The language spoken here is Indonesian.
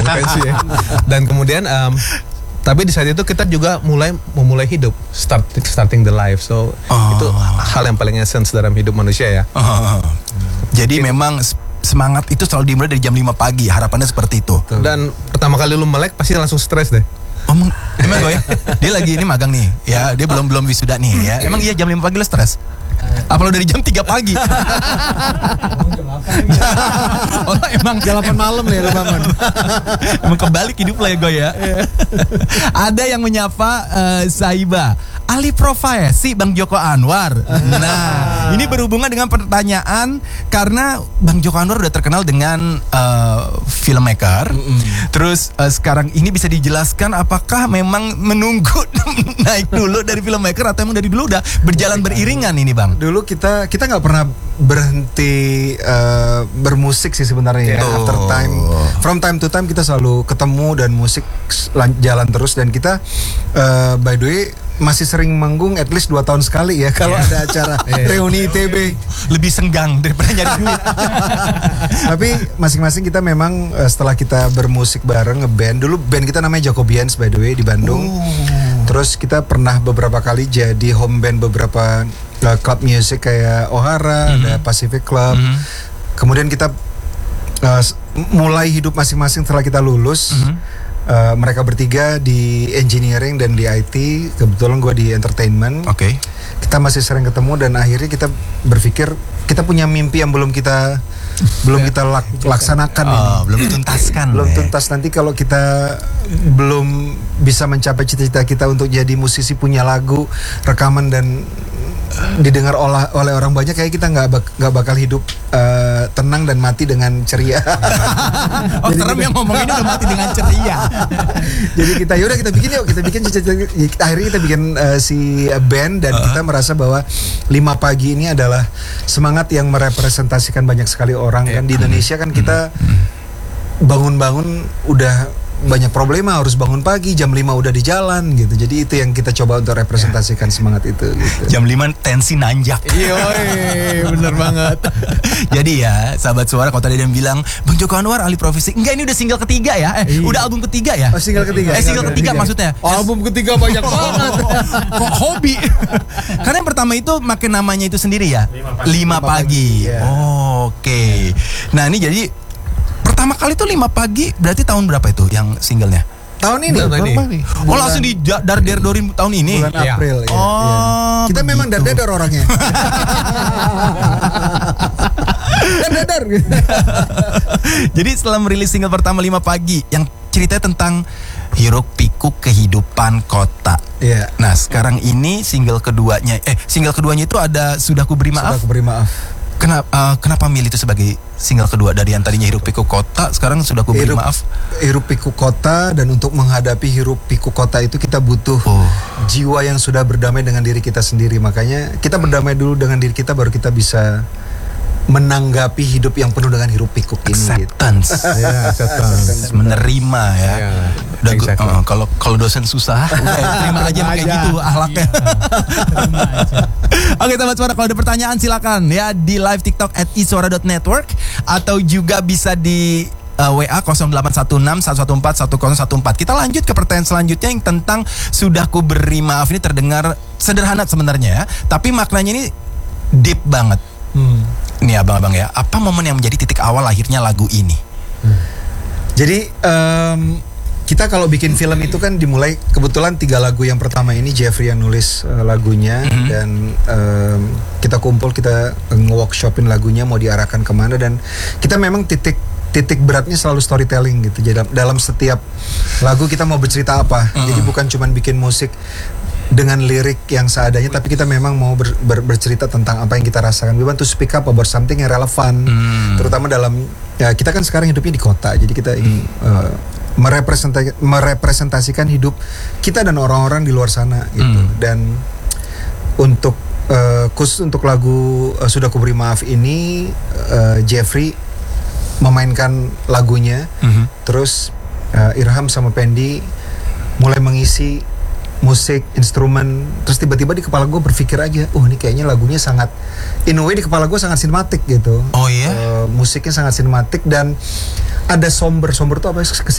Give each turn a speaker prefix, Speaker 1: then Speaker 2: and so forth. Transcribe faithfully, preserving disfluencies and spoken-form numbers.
Speaker 1: frekuensi ya. Dan kemudian um, tapi di saat itu kita juga mulai memulai hidup, start starting the life. So
Speaker 2: Oh.
Speaker 1: itu hal yang paling essence dalam hidup manusia ya.
Speaker 2: Oh. Jadi memang semangat itu selalu dimulai dari jam lima pagi. Harapannya seperti itu.
Speaker 1: Dan pertama kali lu melek pasti langsung stres deh.
Speaker 2: Oh, emang, emang gue ya? Dia lagi ini magang nih. Ya, dia belum belum wisuda nih ya. Emang iya jam lima pagi lo stres? Apa lo dari jam tiga pagi? Oh, emang
Speaker 3: Jam delapan malam ya lo bangun.
Speaker 2: emang kebalik hidup lah ya gue ya. Ada yang menyapa uh, Saiba, ahli profesi Bang Joko Anwar. Nah, ini berhubungan dengan pertanyaan karena Bang Joko Anwar udah terkenal dengan uh, filmmaker. Terus uh, sekarang ini bisa dijelaskan apakah memang menunggu naik dulu dari filmmaker atau emang dari dulu udah berjalan beriringan ini Bang?
Speaker 3: Dulu kita kita nggak pernah berhenti uh, bermusik sih sebenarnya ya.
Speaker 2: Oh.
Speaker 3: After time, from time to time kita selalu ketemu dan musik lan- jalan terus dan kita uh, by the way masih sering manggung at least dua tahun sekali ya kalau ada acara reuni I T B.
Speaker 2: Lebih senggang daripada nyari duit.
Speaker 3: Tapi masing-masing kita memang uh, setelah kita bermusik bareng ngeband, dulu band kita namanya Jacobians by the way di Bandung. Terus kita pernah beberapa kali jadi home band beberapa uh, club music kayak Ohara, ada Pacific Club. Kemudian kita uh, s- mulai hidup masing-masing setelah kita lulus. Uh, mereka bertiga di engineering dan di I T, kebetulan gue di entertainment.
Speaker 2: Oke.
Speaker 3: Kita masih sering ketemu dan akhirnya kita berpikir kita punya mimpi yang belum kita belum kita lak- laksanakan ini.
Speaker 2: Oh, belum dituntaskan.
Speaker 3: Belum
Speaker 2: ya.
Speaker 3: tuntas. Nanti kalau kita belum bisa mencapai cita-cita kita untuk jadi musisi, punya lagu, rekaman dan didengar oleh oleh orang banyak, kayak kita nggak bak- nggak bakal hidup uh, tenang dan mati dengan ceria.
Speaker 2: Oh, serem yang ngomong ini udah mati dengan ceria.
Speaker 3: Jadi kita yaudah kita bikin yuk, kita bikin cita-cita. Akhirnya kita bikin uh, si band dan kita merasa bahwa lima pagi ini adalah semangat yang merepresentasikan banyak sekali orang kan di Indonesia kan kita bangun-bangun udah banyak problema, harus bangun pagi jam lima udah di jalan gitu. Jadi itu yang kita coba untuk representasikan semangat itu gitu.
Speaker 2: Jam lima tensi nanjak.
Speaker 1: Iya, bener banget.
Speaker 2: Jadi ya, sahabat suara, kalau tadi dia bilang Bang Joko Anwar ahli profesi, enggak, ini udah single ketiga ya. Eh, udah album ketiga ya.
Speaker 3: Oh, single ketiga.
Speaker 2: Eh, single ketiga maksudnya.
Speaker 3: Oh, album ketiga banyak banget.
Speaker 2: Kok hobi? Karena yang pertama itu makin namanya itu sendiri ya. Lima pagi.
Speaker 3: Iya.
Speaker 2: Oh, oke. Nah, ini jadi pertama kali tuh lima pagi berarti tahun berapa itu yang singlenya?
Speaker 3: Tahun ini.
Speaker 1: Tahun ini.
Speaker 2: Oh, langsung di ja- dar der dorin tahun ini.
Speaker 3: Bulan
Speaker 1: Iya.
Speaker 3: April ya.
Speaker 2: Oh,
Speaker 3: iya. Kita memang
Speaker 2: begitu.
Speaker 3: dadar orangnya. Dadar.
Speaker 2: Jadi setelah merilis single pertama lima pagi yang ceritanya tentang hiruk pikuk kehidupan kota.
Speaker 3: Iya.
Speaker 2: Nah, sekarang ini single keduanya eh single keduanya itu ada Sudah Ku Beri
Speaker 3: Sudah
Speaker 2: Maaf.
Speaker 3: aku beri maaf.
Speaker 2: Kenapa uh, kenapa milih itu sebagai single kedua dari yang tadinya Hiruk Pikuk Kota, sekarang Sudah Ku Beri
Speaker 3: Hirup-
Speaker 2: Maaf?
Speaker 3: Hirup pikuk kota, dan untuk menghadapi hirup pikuk kota itu kita butuh
Speaker 2: Oh.
Speaker 3: jiwa yang sudah berdamai dengan diri kita sendiri. Makanya kita berdamai dulu dengan diri kita, baru kita bisa menanggapi hidup yang penuh dengan hiruk pikuk ini. Gitu.
Speaker 2: Acceptance.
Speaker 1: Ya, acceptance.
Speaker 2: Menerima ya.
Speaker 1: Ya,
Speaker 2: Udah gu-
Speaker 1: exactly.
Speaker 2: oh, kalau kalau dosen susah, udah terima aja kayak
Speaker 1: aja.
Speaker 2: gitu ahlaknya. Oke, teman suara, kalau ada pertanyaan silakan ya di live TikTok at iswara dot network atau juga bisa di uh, W A nol delapan satu enam satu satu empat satu nol satu empat. Kita lanjut ke pertanyaan selanjutnya yang tentang Sudah Ku Beri Maaf. Ini terdengar sederhana sebenarnya ya, tapi maknanya ini deep banget.
Speaker 3: Hmm.
Speaker 2: Nih abang-abang ya, apa momen yang menjadi titik awal lahirnya lagu ini?
Speaker 3: Jadi em, kita kalau bikin film itu kan dimulai, kebetulan tiga lagu yang pertama ini Jeffrey yang nulis eh, lagunya,
Speaker 2: Mhm.
Speaker 3: dan em, kita kumpul, kita nge-workshopin lagunya mau diarahkan kemana, dan kita memang titik titik beratnya selalu storytelling gitu. Jadi dalam setiap lagu kita mau bercerita apa. Jadi bukan cuman bikin musik dengan lirik yang seadanya, tapi kita memang mau ber, ber- bercerita tentang apa yang kita rasakan. We want to speak up about something yang relevan,
Speaker 2: Hmm.
Speaker 3: terutama dalam ya kita kan sekarang hidupnya di kota, jadi kita ingin uh, merepresenta- merepresentasikan hidup kita dan orang-orang di luar sana gitu.
Speaker 2: Hmm.
Speaker 3: Dan untuk uh, khusus untuk lagu uh, Sudah Ku Beri Maaf ini, uh, Jeffrey memainkan lagunya,
Speaker 2: Mhm.
Speaker 3: terus uh, Irham sama Pendi mulai mengisi musik, instrumen, terus tiba-tiba di kepala gue berpikir aja, oh ini kayaknya lagunya sangat, in a way di kepala gue sangat sinematik gitu.
Speaker 2: Oh iya?
Speaker 3: Eh, musiknya sangat sinematik dan ada somber, somber tuh apa?